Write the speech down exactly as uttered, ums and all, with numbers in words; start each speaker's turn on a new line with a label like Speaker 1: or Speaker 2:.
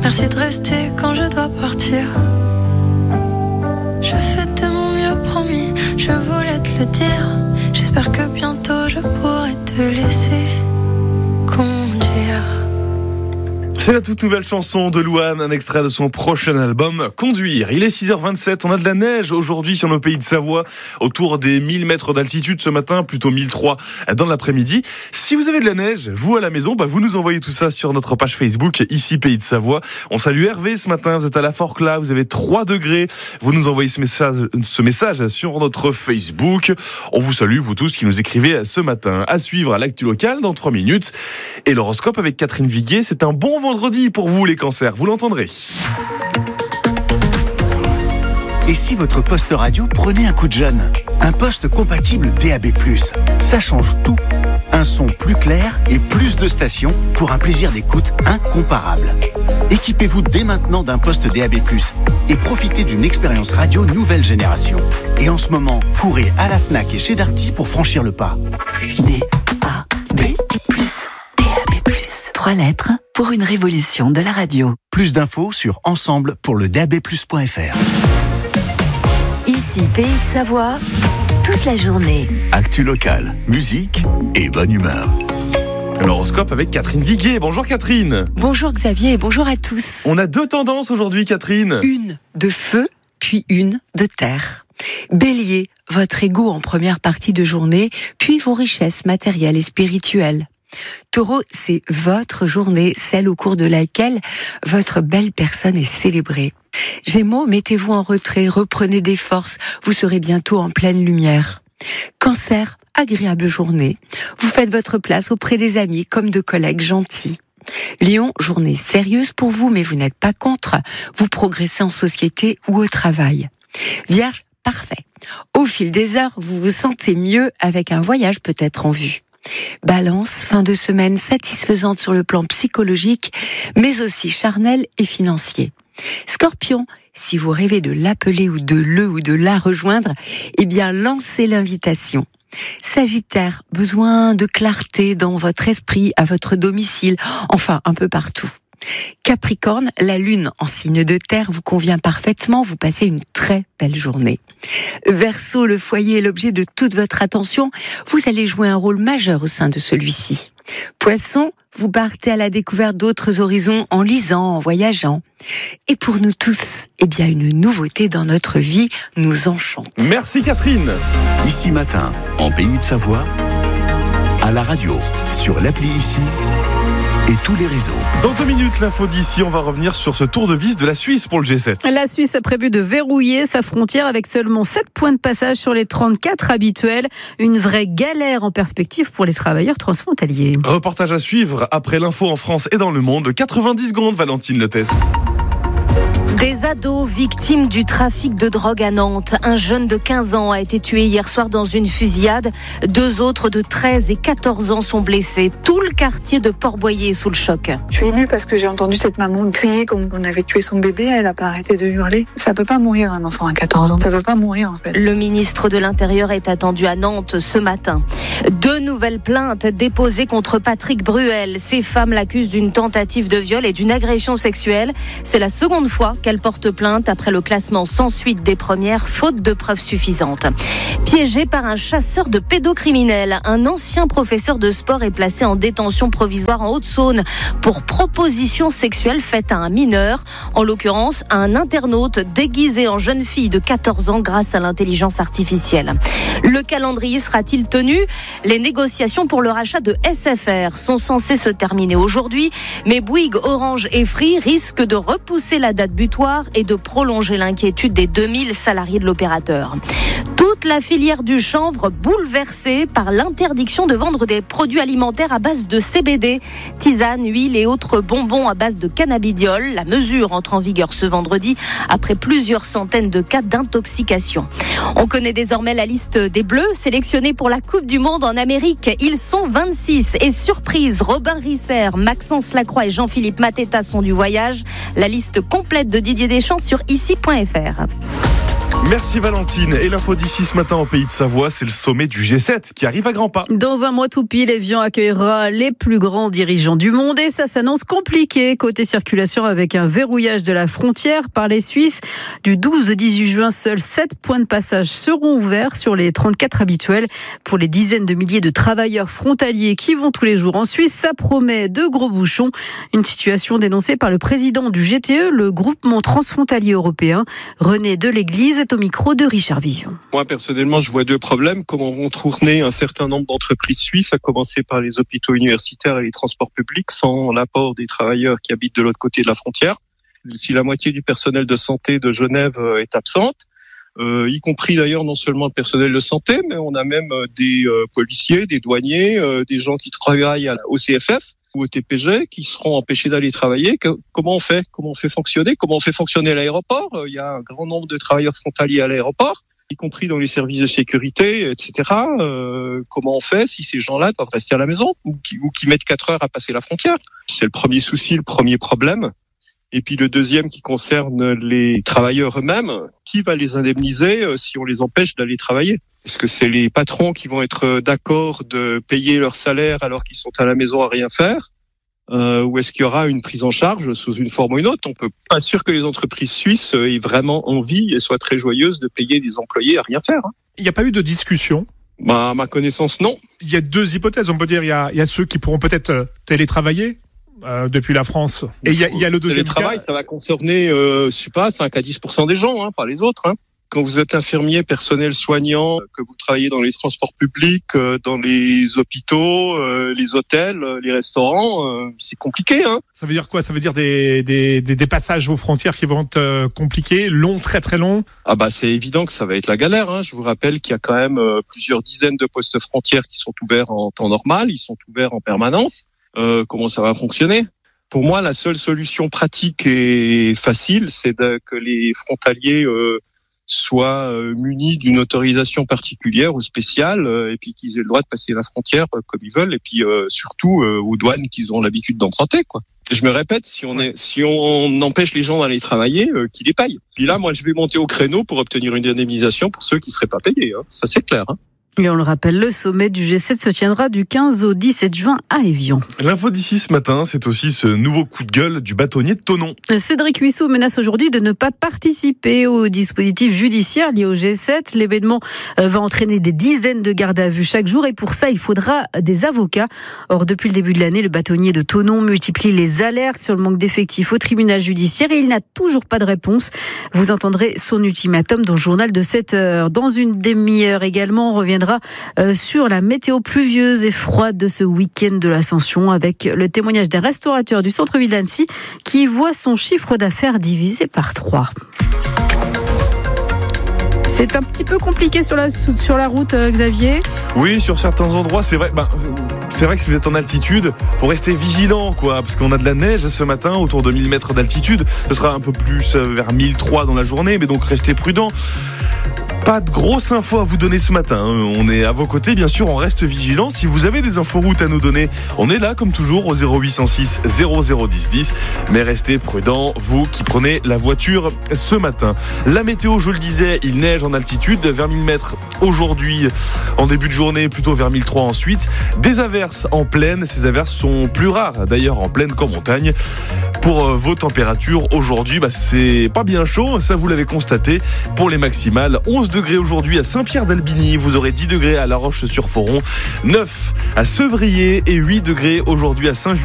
Speaker 1: Merci de rester quand je dois partir. Je fais de mon mieux, promis, je voulais te le dire. J'espère que bientôt je pourrai te laisser conduire.
Speaker 2: C'est la toute nouvelle chanson de Louane, un extrait de son prochain album Conduire. Il est six heures vingt-sept, on a de la neige aujourd'hui sur nos pays de Savoie, autour des mille mètres d'altitude ce matin, plutôt mille trois dans l'après-midi. Si vous avez de la neige, vous à la maison, bah vous nous envoyez tout ça sur notre page Facebook, ici Pays de Savoie. On salue Hervé ce matin, vous êtes à la Forclaz, vous avez trois degrés. Vous nous envoyez ce message, ce message sur notre Facebook. On vous salue, vous tous qui nous écrivez ce matin. À suivre à l'actu locale dans trois minutes. Et l'horoscope avec Catherine Viguier, c'est un bon vendredi pour vous les cancers, vous l'entendrez.
Speaker 3: Et si votre poste radio prenait un coup de jeune ? Un poste compatible D A B plus, ça change tout. Un son plus clair et plus de stations pour un plaisir d'écoute incomparable. Équipez-vous dès maintenant d'un poste D A B plus et profitez d'une expérience radio nouvelle génération. Et en ce moment, courez à la Fnac et chez Darty pour franchir le pas.
Speaker 4: D A B plus, D A B plus. Trois lettres pour une révolution de la radio.
Speaker 3: Plus d'infos sur ensemble pour le D A B plus point F R.
Speaker 4: Ici Pays de Savoie, toute la journée.
Speaker 3: Actu locale, musique et bonne humeur.
Speaker 2: L'horoscope avec Catherine Viguier. Bonjour Catherine.
Speaker 5: Bonjour Xavier et bonjour à tous.
Speaker 2: On a deux tendances aujourd'hui Catherine.
Speaker 5: Une de feu, puis une de terre. Bélier, votre ego en première partie de journée, puis vos richesses matérielles et spirituelles. Taureau, c'est votre journée, celle au cours de laquelle votre belle personne est célébrée. Gémeaux, mettez-vous en retrait, reprenez des forces, vous serez bientôt en pleine lumière. Cancer, agréable journée, vous faites votre place auprès des amis comme de collègues gentils. Lion, journée sérieuse pour vous, mais vous n'êtes pas contre, vous progressez en société ou au travail. Vierge, parfait. Au fil des heures, vous vous sentez mieux avec un voyage peut-être en vue. Balance, fin de semaine satisfaisante sur le plan psychologique, mais aussi charnel et financier. Scorpion, si vous rêvez de l'appeler ou de le ou de la rejoindre, eh bien lancez l'invitation. Sagittaire, besoin de clarté dans votre esprit, à votre domicile, enfin un peu partout. Capricorne, la lune en signe de terre vous convient parfaitement, vous passez une très belle journée. Verseau, le foyer est l'objet de toute votre attention, vous allez jouer un rôle majeur au sein de celui-ci. Poisson, vous partez à la découverte d'autres horizons en lisant, en voyageant. Et pour nous tous, eh bien une nouveauté dans notre vie nous enchante.
Speaker 2: Merci Catherine.
Speaker 3: Ici matin, en Pays de Savoie, à la radio, sur l'appli Ici et tous les réseaux.
Speaker 2: Dans deux minutes, l'info d'ici, on va revenir sur ce tour de vis de la Suisse pour le G sept.
Speaker 6: La Suisse a prévu de verrouiller sa frontière avec seulement sept points de passage sur les trente-quatre habituels. Une vraie galère en perspective pour les travailleurs transfrontaliers.
Speaker 2: Reportage à suivre après l'info en France et dans le monde. quatre-vingt-dix secondes, Valentine Lettès.
Speaker 7: Des ados victimes du trafic de drogue à Nantes. Un jeune de quinze ans a été tué hier soir dans une fusillade. Deux autres de treize et quatorze ans sont blessés. Tout le quartier de Port-Boyer est sous le choc.
Speaker 8: Je suis émue parce que j'ai entendu cette maman crier comme on avait tué son bébé. Elle n'a pas arrêté de hurler. Ça peut pas mourir un enfant à quatorze ans. Ça peut pas mourir en fait.
Speaker 7: Le ministre de l'Intérieur est attendu à Nantes ce matin. Deux nouvelles plaintes déposées contre Patrick Bruel. Ces femmes l'accusent d'une tentative de viol et d'une agression sexuelle. C'est la seconde fois qu'elle porte plainte après le classement sans suite des premières, faute de preuves suffisantes. Piégé par un chasseur de pédocriminels, un ancien professeur de sport est placé en détention provisoire en Haute-Saône pour proposition sexuelle faite à un mineur, en l'occurrence à un internaute déguisé en jeune fille de quatorze ans grâce à l'intelligence artificielle. Le calendrier sera-t-il tenu ? Les négociations pour le rachat de S F R sont censées se terminer aujourd'hui, mais Bouygues, Orange et Free risquent de repousser la date butoir et de prolonger l'inquiétude des deux mille salariés de l'opérateur. Toute la filière du chanvre bouleversée par l'interdiction de vendre des produits alimentaires à base de C B D, tisanes, huiles et autres bonbons à base de cannabidiol. La mesure entre en vigueur ce vendredi après plusieurs centaines de cas d'intoxication. On connaît désormais la liste des Bleus sélectionnés pour la Coupe du Monde en Amérique. Ils sont vingt-six et surprise, Robin Risser, Maxence Lacroix et Jean-Philippe Mateta sont du voyage. La liste complète de Didier Deschamps sur ici point f r.
Speaker 2: Merci Valentine. Et l'info d'ici ce matin au Pays de Savoie, c'est le sommet du G sept qui arrive à grands pas.
Speaker 6: Dans un mois tout pile, Évian accueillera les plus grands dirigeants du monde et ça s'annonce compliqué côté circulation avec un verrouillage de la frontière par les Suisses. Du douze au dix-huit juin, seuls sept points de passage seront ouverts sur les trente-quatre habituels. Pour les dizaines de milliers de travailleurs frontaliers qui vont tous les jours en Suisse, ça promet de gros bouchons. Une situation dénoncée par le président du G T E, le groupement transfrontalier européen. René Deléglise est au micro de Richard Vivon.
Speaker 9: Moi, personnellement, je vois deux problèmes. Comment vont tourner un certain nombre d'entreprises suisses, à commencer par les hôpitaux universitaires et les transports publics, sans l'apport des travailleurs qui habitent de l'autre côté de la frontière. Si la moitié du personnel de santé de Genève est absente, euh, y compris d'ailleurs non seulement le personnel de santé, mais on a même des euh, policiers, des douaniers, euh, des gens qui travaillent à, au C F F ou au T P G qui seront empêchés d'aller travailler. Que, comment on fait Comment on fait fonctionner Comment on fait fonctionner l'aéroport? Il y a un grand nombre de travailleurs frontaliers à l'aéroport, y compris dans les services de sécurité, et cetera. Euh, comment on fait si ces gens-là doivent rester à la maison ou qui, ou qui mettent quatre heures à passer la frontière? C'est le premier souci, le premier problème. Et puis le deuxième qui concerne les travailleurs eux-mêmes, qui va les indemniser si on les empêche d'aller travailler? Est-ce que c'est les patrons qui vont être d'accord de payer leur salaire alors qu'ils sont à la maison à rien faire, euh, ou est-ce qu'il y aura une prise en charge sous une forme ou une autre? On peut pas sûr que les entreprises suisses aient vraiment envie et soient très joyeuses de payer des employés à rien faire. Hein.
Speaker 10: Il n'y a pas eu de discussion?
Speaker 9: Bah, à ma connaissance, non.
Speaker 10: Il y a deux hypothèses, on peut dire. Il y a, il y a ceux qui pourront peut-être télétravailler euh, depuis la France. Et il y a, il y a le deuxième cas. Le
Speaker 9: télétravail, ça va concerner, euh, je sais pas, cinq à dix pour cent des gens, hein, pas les autres. Hein. Quand vous êtes infirmier, personnel soignant, que vous travaillez dans les transports publics, dans les hôpitaux, les hôtels, les restaurants, c'est compliqué. Hein.
Speaker 10: Ça veut dire quoi? Ça veut dire des, des, des, des passages aux frontières qui vont être compliqués, longs, très très longs?
Speaker 9: Ah bah c'est évident que ça va être la galère. Hein. Je vous rappelle qu'il y a quand même plusieurs dizaines de postes frontières qui sont ouverts en temps normal, ils sont ouverts en permanence. Euh, comment ça va fonctionner? Pour moi, la seule solution pratique et facile, c'est de, que les frontaliers euh, soient euh, munis d'une autorisation particulière ou spéciale euh, et puis qu'ils aient le droit de passer la frontière euh, comme ils veulent et puis euh, surtout euh, aux douanes qu'ils ont l'habitude d'emprunter, quoi. Et je me répète, si on est, si on empêche les gens d'aller travailler, euh, qu'ils les payent. Puis là, moi, je vais monter au créneau pour obtenir une indemnisation pour ceux qui seraient pas payés. Hein. Ça, c'est clair. Hein.
Speaker 6: Et on le rappelle, le sommet du G sept se tiendra du quinze au dix-sept juin à Évian.
Speaker 2: L'info d'ici ce matin, c'est aussi ce nouveau coup de gueule du bâtonnier de Thonon.
Speaker 6: Cédric Huisseau menace aujourd'hui de ne pas participer au dispositif judiciaire lié au G sept. L'événement va entraîner des dizaines de gardes à vue chaque jour et pour ça, il faudra des avocats. Or, depuis le début de l'année, le bâtonnier de Thonon multiplie les alertes sur le manque d'effectifs au tribunal judiciaire et il n'a toujours pas de réponse. Vous entendrez son ultimatum dans le journal de sept heures. Dans une demi-heure également, on reviendra sur la météo pluvieuse et froide de ce week-end de l'Ascension avec le témoignage d'un restaurateur du centre-ville d'Annecy qui voit son chiffre d'affaires divisé par trois. C'est un petit peu compliqué sur la, sur la route, Xavier.
Speaker 2: Oui, sur certains endroits, c'est vrai. Ben, c'est vrai que si vous êtes en altitude, faut rester vigilant, quoi, parce qu'on a de la neige ce matin, autour de mille mètres d'altitude. Ce sera un peu plus vers mille trois dans la journée, mais donc restez prudents. Pas de grosses infos à vous donner ce matin. On est à vos côtés, bien sûr, on reste vigilant. Si vous avez des infos routes à nous donner, on est là, comme toujours, au zéro huit cent six zéro zéro dix dix. Mais restez prudents, vous qui prenez la voiture ce matin. La météo, je le disais, il neige en altitude, vers mille mètres aujourd'hui, en début de journée, plutôt vers mille trois ensuite. Des averses en plaine, ces averses sont plus rares, d'ailleurs, en plaine qu'en montagne. Pour vos températures, aujourd'hui, bah, c'est pas bien chaud, ça vous l'avez constaté. Pour les maximales, onze degrés aujourd'hui à Saint-Pierre-d'Albigny, vous aurez dix degrés à La Roche-sur-Foron, neuf à Sevrier et huit degrés aujourd'hui à Saint-Julien.